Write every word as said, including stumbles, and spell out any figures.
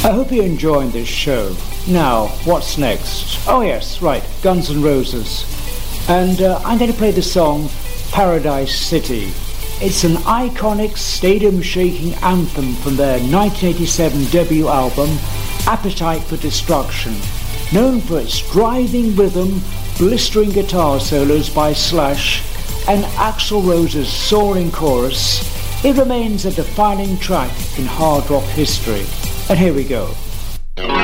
I hope you're enjoying this show. Now, what's next? Oh yes, right, Guns N' Roses. And uh, I'm going to play the song Paradise City. It's an iconic, stadium-shaking anthem from their nineteen eighty-seven debut album, Appetite for Destruction. Known for its driving rhythm, blistering guitar solos by Slash, and Axl Rose's soaring chorus, it remains a defining track in hard rock history. And here we go.